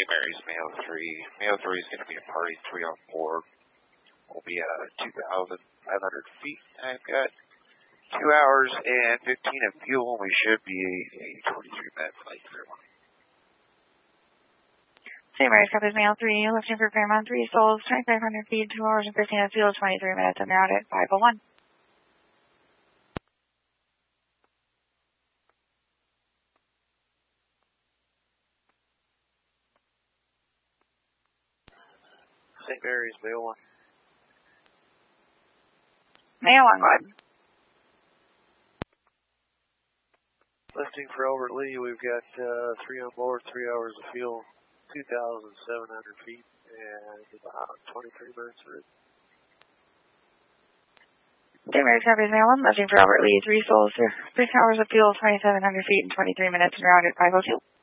St. Mary's, Mayo 3. Mayo 3 is going to be a party 3 on board. We'll be at 2,500 feet. I've got 2 hours and 15 of fuel. We should be a 23-minute flight through. St. Mary's copies Mail 3, lifting for Fairmont 3, souls 2,500 feet, 2 hours and 15 of fuel, 23 minutes, and route at 501. St. Mary's, Mail 1. Mail 1. Lifting for Albert Lee, we've got 3 on board, 3 hours of fuel, 2,700 feet, and about 23 minutes route. St. Mary's copies Mail 1, lifting for Albert Lee, 3 souls, 6 hours of fuel, 2,700 feet, and 23 minutes, and route at 502.